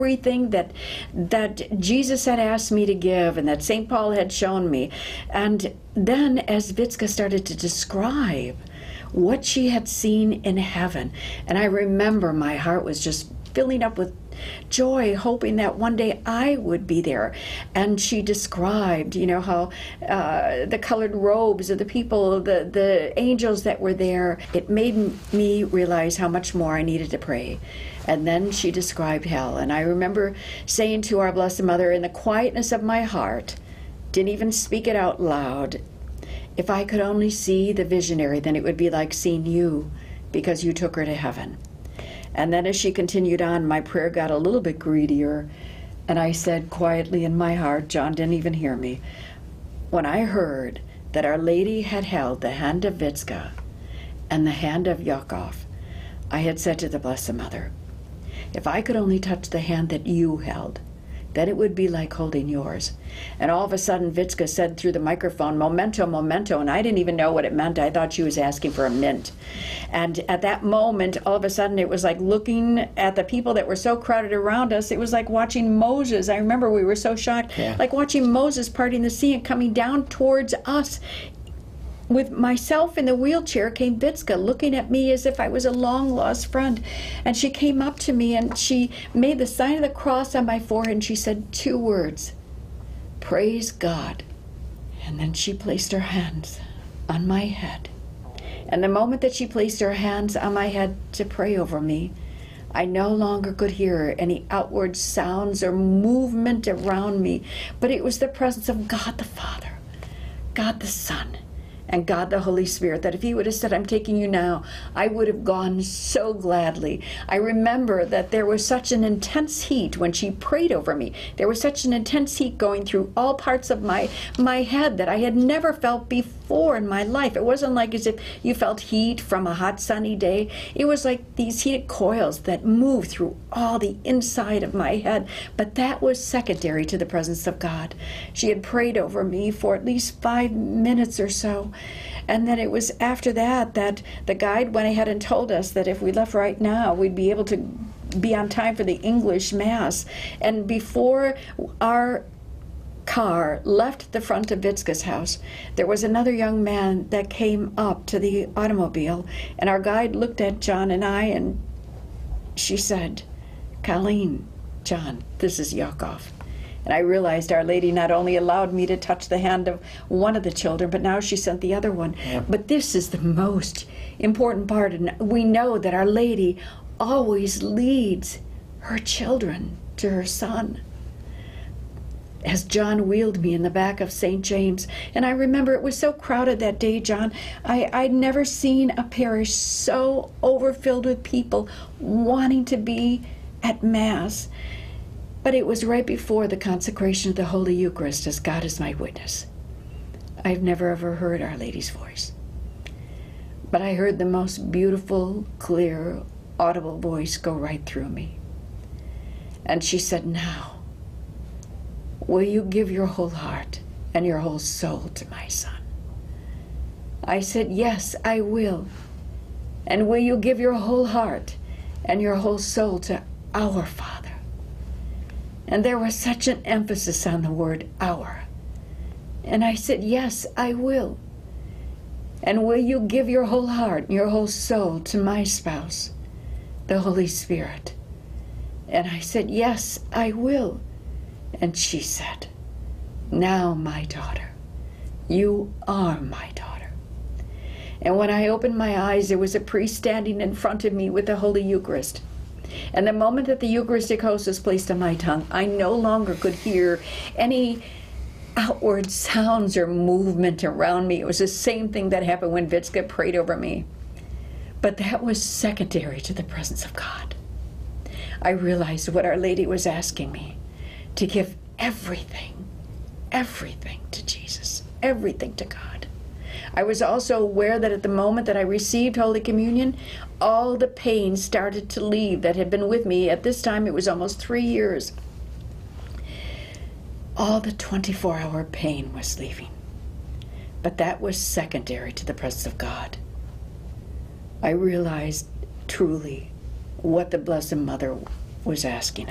everything that Jesus had asked me to give and that St. Paul had shown me. And then as Vicka started to describe what she had seen in heaven, and I remember my heart was just filling up with joy, hoping that one day I would be there. And she described, how the colored robes of the people, the angels that were there. It made me realize how much more I needed to pray. And then she described hell. And I remember saying to our Blessed Mother in the quietness of my heart, didn't even speak it out loud, if I could only see the visionary, then it would be like seeing you, because you took her to heaven. And then as she continued on, my prayer got a little bit greedier, and I said quietly in my heart, John didn't even hear me, when I heard that Our Lady had held the hand of Vicka and the hand of Yakov, I had said to the Blessed Mother, if I could only touch the hand that you held, then it would be like holding yours. And all of a sudden, Vicka said through the microphone, memento, memento, and I didn't even know what it meant. I thought she was asking for a mint. And at that moment, all of a sudden, it was like looking at the people that were so crowded around us. It was like watching Moses. I remember we were so shocked, like watching Moses parting the sea and coming down towards us. With myself in the wheelchair came Vicka, looking at me as if I was a long-lost friend. And she came up to me and she made the sign of the cross on my forehead and she said 2 words, praise God. And then she placed her hands on my head. And the moment that she placed her hands on my head to pray over me, I no longer could hear any outward sounds or movement around me, but it was the presence of God the Father, God the Son, and God the Holy Spirit, that if he would have said, I'm taking you now, I would have gone so gladly. I remember that there was such an intense heat when she prayed over me. There was such an intense heat going through all parts of my head that I had never felt before in my life. It wasn't like as if you felt heat from a hot sunny day. It was like these heated coils that moved through all the inside of my head. But that was secondary to the presence of God. She had prayed over me for at least 5 minutes or so. And then it was after that that the guide went ahead and told us that if we left right now, we'd be able to be on time for the English Mass. And before our car left the front of Vicka's house, there was another young man that came up to the automobile, and our guide looked at John and I, and she said, Colleen, John, this is Yakov. And I realized Our Lady not only allowed me to touch the hand of one of the children, but now she sent the other one. Yeah. But this is the most important part, and we know that Our Lady always leads her children to her Son. As John wheeled me in the back of St. James, and I remember it was so crowded that day, John, I'd never seen a parish so overfilled with people wanting to be at Mass. But it was right before the consecration of the Holy Eucharist, as God is my witness. I've never ever heard Our Lady's voice. But I heard the most beautiful, clear, audible voice go right through me. And she said, now, will you give your whole heart and your whole soul to my Son? I said, yes, I will. And will you give your whole heart and your whole soul to our Father? And there was such an emphasis on the word our. And I said, yes, I will. And will you give your whole heart and your whole soul to my spouse, the Holy Spirit? And I said, yes, I will. And she said, now, my daughter, you are my daughter. And when I opened my eyes, there was a priest standing in front of me with the Holy Eucharist. And the moment that the Eucharistic host was placed on my tongue, I no longer could hear any outward sounds or movement around me. It was the same thing that happened when Vicka prayed over me. But that was secondary to the presence of God. I realized what Our Lady was asking me, to give everything to Jesus, everything to God. I was also aware that at the moment that I received Holy Communion, all the pain started to leave that had been with me. At this time, it was almost 3 years. All the 24-hour pain was leaving. But that was secondary to the presence of God. I realized truly what the Blessed Mother was asking